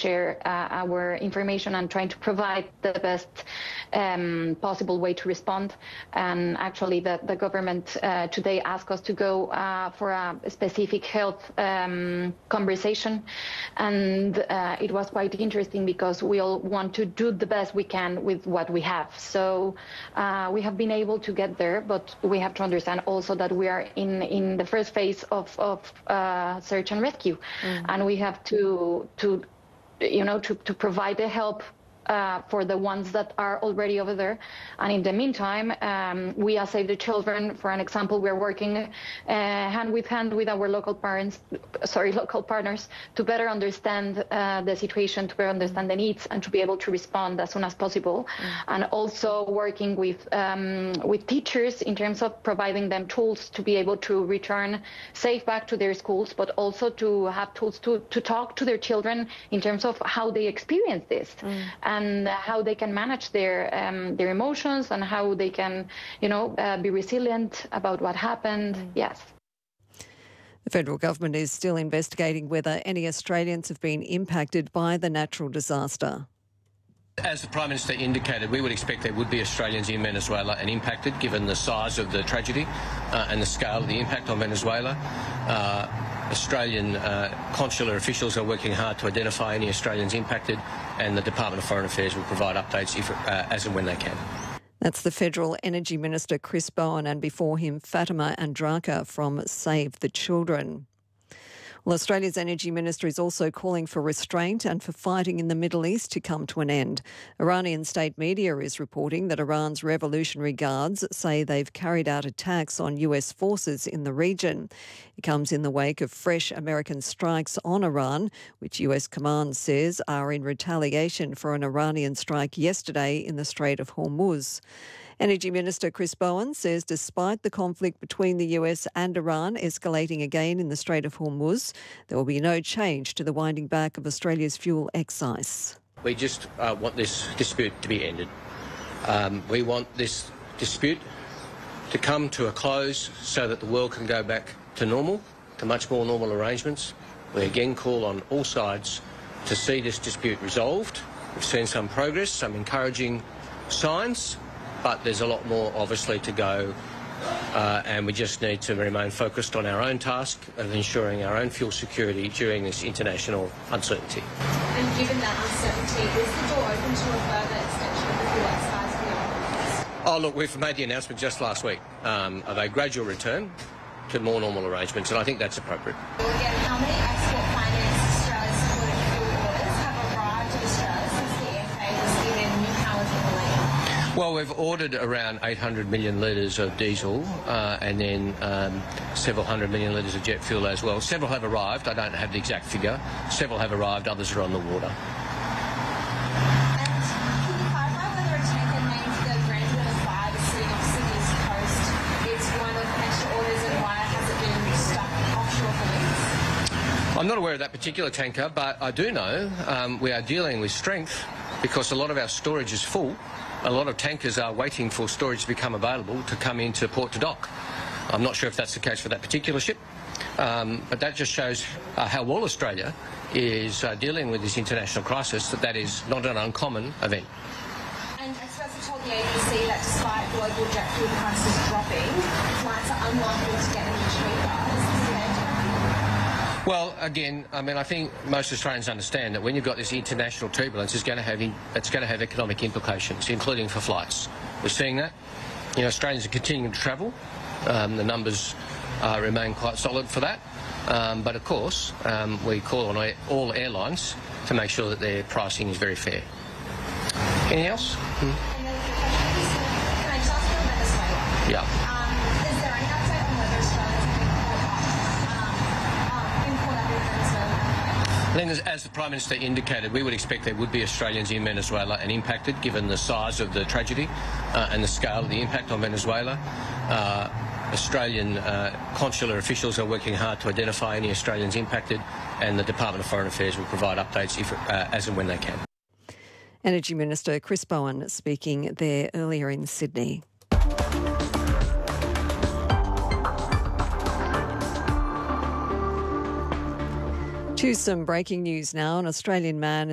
share our information and trying to provide the best possible way to respond. And actually, the government today asked us to go for a specific health conversation, and it was quite interesting because we all want to do the best we can with what we have. So we have been able to get there, but we have to understand also that we are in the first phase of search and rescue, and we have to provide the help for the ones that are already over there. And in the meantime, we as Save the Children, for an example, we're working hand with our local partners to better understand the situation, to better understand the needs, and to be able to respond as soon as possible. And also working with teachers in terms of providing them tools to be able to return safe back to their schools, but also to have tools to talk to their children in terms of how they experience this. And how they can manage their emotions, and how they can, be resilient about what happened. Yes. The federal government is still investigating whether any Australians have been impacted by the natural disaster. As the Prime Minister indicated, we would expect there would be Australians in Venezuela and impacted, given the size of the tragedy and the scale of the impact on Venezuela. Australian consular officials are working hard to identify any Australians impacted, and the Department of Foreign Affairs will provide updates as and when they can. That's the Federal Energy Minister Chris Bowen, and before him Fatima Andraka from Save the Children. Well, Australia's Energy Minister is also calling for restraint and for fighting in the Middle East to come to an end. Iranian state media is reporting that Iran's Revolutionary Guards say they've carried out attacks on US forces in the region. It comes in the wake of fresh American strikes on Iran, which US command says are in retaliation for an Iranian strike yesterday in the Strait of Hormuz. Energy Minister Chris Bowen says despite the conflict between the US and Iran escalating again in the Strait of Hormuz, there will be no change to the winding back of Australia's fuel excise. We just want this dispute to be ended. We want this dispute to come to a close so that the world can go back to normal, to much more normal arrangements. We again call on all sides to see this dispute resolved. We've seen some progress, some encouraging signs, but there's a lot more, obviously, to go, and we just need to remain focused on our own task of ensuring our own fuel security during this international uncertainty. And given that uncertainty, is the door open to a further extension of the fuel excise beyond this? Oh, look, we've made the announcement just last week of a gradual return to more normal arrangements, and I think that's appropriate. Well, again, how many export-financed Australia-supported fuel orders have arrived in Australia since the EFA was given new powers in the land? Well, we've ordered around 800 million litres of diesel and then several hundred million litres of jet fuel as well. Several have arrived. I don't have the exact figure. Several have arrived. Others are on the water. And can you clarify whether a tanker named the Grandeur 5 is sitting off Sydney's coast? It's one of extra orders, and why has it been stuck offshore for weeks? I'm not aware of that particular tanker, but I do know we are dealing with strength because a lot of our storage is full. A lot of tankers are waiting for storage to become available to come into port to dock. I'm not sure if that's the case for that particular ship, but that just shows how well Australia is dealing with this international crisis, that is not an uncommon event. And experts have told the ABC that despite global jet fuel prices dropping, flights are unlikely to get any cheaper. Well, again, I think most Australians understand that when you've got this international turbulence, it's going to have economic implications, including for flights. We're seeing that. Australians are continuing to travel. The numbers remain quite solid for that. But of course, we call on all airlines to make sure that their pricing is very fair. Anything else? Can I just ask about Venezuela? Yeah. Is there any update on whether Australians have been caught up in Venezuela? Then, as the Prime Minister indicated, we would expect there would be Australians in Venezuela and impacted, given the size of the tragedy and the scale of the impact on Venezuela. Australian consular officials are working hard to identify any Australians impacted, and the Department of Foreign Affairs will provide updates as and when they can. Energy Minister Chris Bowen speaking there earlier in Sydney. To some breaking news now. An Australian man